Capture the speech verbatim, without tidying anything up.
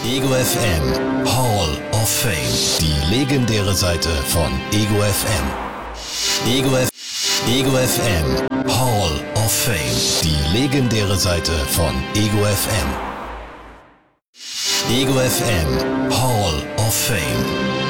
Ego F M Hall of Fame. Die legendäre Seite von Ego F M. Ego, F Ego F M Hall of Fame. Die legendäre Seite von Ego F M. Ego F M Hall of Fame.